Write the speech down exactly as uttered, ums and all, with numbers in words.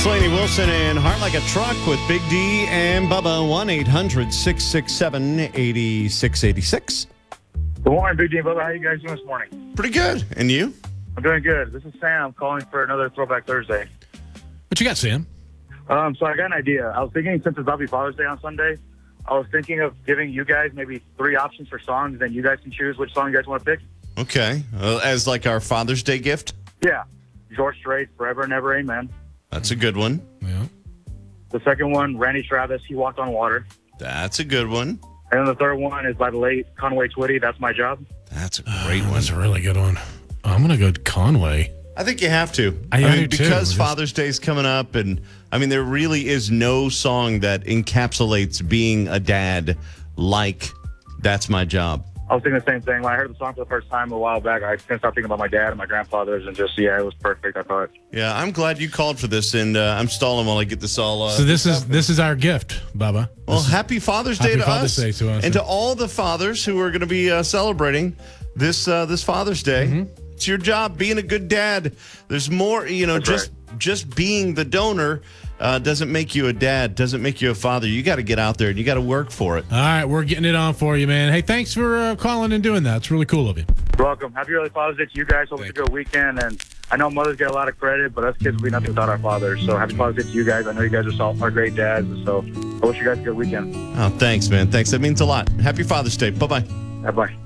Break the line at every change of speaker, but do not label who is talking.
It's Lainey Wilson and Heart Like a Truck with Big D and Bubba. one eight hundred six six seven eight six eight six.
Good morning, Big D and Bubba. How you guys doing this morning?
Pretty good. And you?
I'm doing good. This is Sam calling for another Throwback Thursday.
What you got, Sam?
Um, so I got an idea. I was thinking, since it's about to be Father's Day on Sunday, I was thinking of giving you guys maybe three options for songs, then you guys can choose which song you guys want to pick.
Okay. Uh, as like our Father's Day gift?
Yeah. George Strait, Forever and Ever, Amen.
That's a good one.
Yeah.
The second one, Randy Travis, He Walked on Water.
That's a good one.
And then the third one is by the late Conway Twitty, That's My Job.
That's a great one.
That's a really good one. I'm going to go Conway.
I think you have to.
I,
I
I
mean,
do too.
because
Just-
Father's Day is coming up, and I mean, there really is no song that encapsulates being a dad like That's My Job.
I was thinking the same thing. When I heard the song for the first time a while back, I couldn't stop thinking about my dad and my grandfathers, and just, yeah, it was perfect, I thought.
Yeah, I'm glad you called for this, and uh, I'm stalling while I get this all. Uh,
So this is this is our gift, Bubba.
Well,
This is-
happy Father's Day
Happy
to
Father's
us,
Day to us.
and to all the fathers who are going to be uh, celebrating this uh, this Father's Day.
Mm-hmm.
It's your job being a good dad. There's more, you know,
That's
just just being the donor uh, doesn't make you a dad, doesn't make you a father. You got to get out there and you got to work for it.
All right, we're getting it on for you, man. Hey, thanks for uh, calling and doing that. It's really cool of you.
You're welcome. Happy early Father's Day to you guys. Hope it's a good weekend. And I know mothers get a lot of credit, but us kids will be nothing without our fathers. So happy Father's Day to you guys. I know you guys are, all, are great dads. So I wish you guys a good weekend.
Oh, thanks, man. Thanks. That means a lot. Happy Father's Day. Bye bye.
Bye-bye.